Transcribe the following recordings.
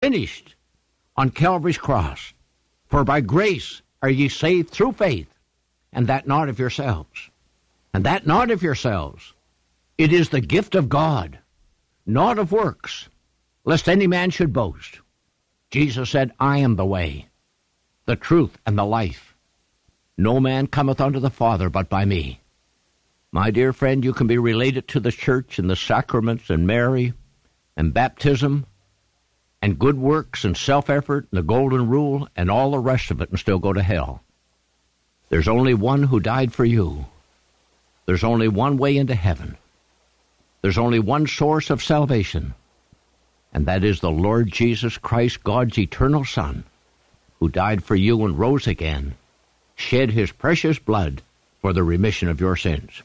finished on Calvary's cross. For by grace are ye saved through faith, and that not of yourselves. And that not of yourselves. It is the gift of God, not of works, lest any man should boast. Jesus said, I am the way, the truth, and the life. No man cometh unto the Father but by me. My dear friend, you can be related to the church and the sacraments and Mary and baptism and good works and self-effort and the golden rule and all the rest of it and still go to hell. There's only one who died for you. There's only one way into heaven. There's only one source of salvation, and that is the Lord Jesus Christ, God's eternal Son, who died for you and rose again, shed his precious blood for the remission of your sins.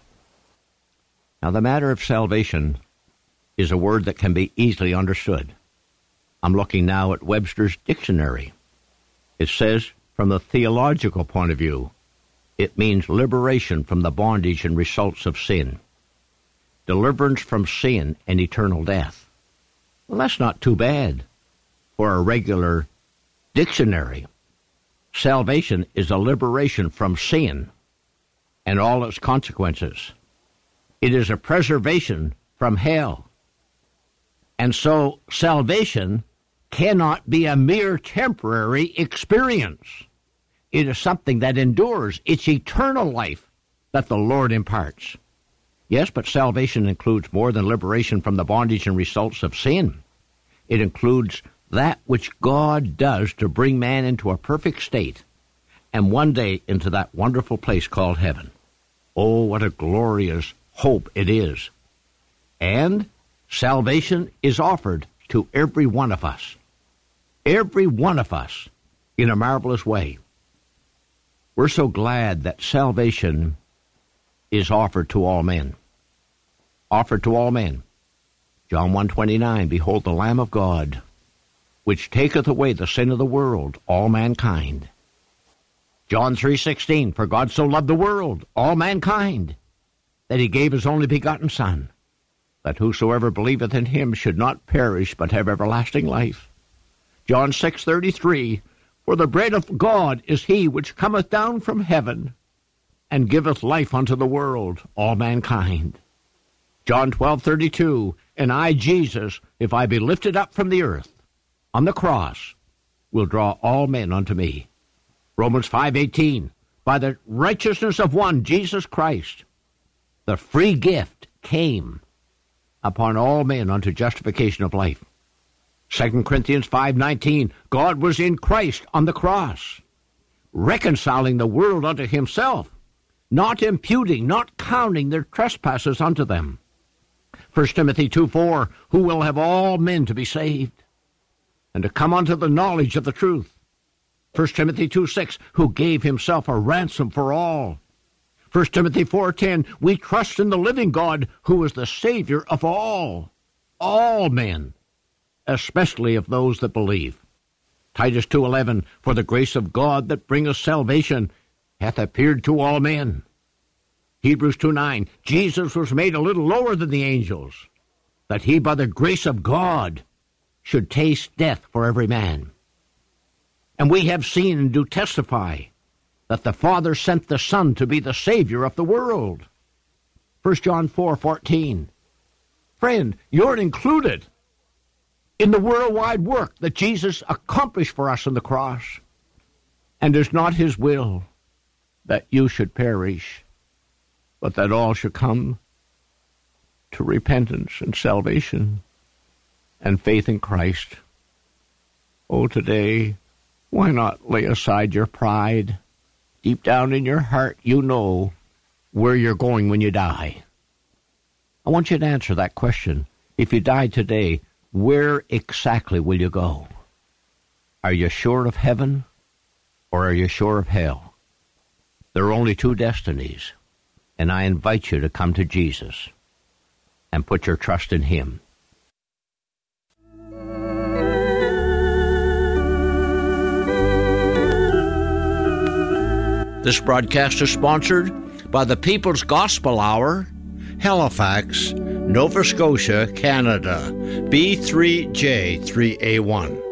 Now, the matter of salvation is a word that can be easily understood. I'm looking now at Webster's dictionary. It says, from the theological point of view, it means liberation from the bondage and results of sin, deliverance from sin and eternal death. Well, that's not too bad for a regular dictionary. Salvation is a liberation from sin and all its consequences. It is a preservation from hell. And so salvation cannot be a mere temporary experience. It is something that endures. It's eternal life that the Lord imparts. Yes, but salvation includes more than liberation from the bondage and results of sin. It includes that which God does to bring man into a perfect state and one day into that wonderful place called heaven. Oh, what a glorious hope it is. And salvation is offered to every one of us. Every one of us in a marvelous way. We're so glad that salvation is offered to all men. Offered to all men. John 1:29, behold the Lamb of God, which taketh away the sin of the world, all mankind. John 3:16, for God so loved the world, all mankind, that he gave his only begotten Son, that whosoever believeth in him should not perish, but have everlasting life. John 6:33, for the bread of God is he which cometh down from heaven, and giveth life unto the world, all mankind. John 12:32, and I, Jesus, if I be lifted up from the earth, on the cross, will draw all men unto me. Romans 5:18, by the righteousness of one, Jesus Christ, the free gift came upon all men unto justification of life. 2 Corinthians 5:19, God was in Christ on the cross, reconciling the world unto himself, not imputing, not counting their trespasses unto them. 1 Timothy 2:4, who will have all men to be saved, and to come unto the knowledge of the truth. 1 Timothy 2:6, who gave himself a ransom for all. 1 Timothy 4:10, we trust in the living God, who is the Savior of all men, especially of those that believe. Titus 2:11, for the grace of God that bringeth salvation hath appeared to all men. Hebrews 2:9, Jesus was made a little lower than the angels, that he by the grace of God should taste death for every man. And we have seen and do testify that the Father sent the Son to be the Savior of the world. 1 John 4:14. Friend, you're included in the worldwide work that Jesus accomplished for us on the cross. And it's not his will that you should perish, but that all should come to repentance and salvation and faith in Christ. Oh, today, why not lay aside your pride? Deep down in your heart, you know where you're going when you die. I want you to answer that question. If you die today, where exactly will you go? Are you sure of heaven, or are you sure of hell? There are only two destinies, and I invite you to come to Jesus and put your trust in him. This broadcast is sponsored by the People's Gospel Hour, Halifax, Nova Scotia, Canada, B3J3A1.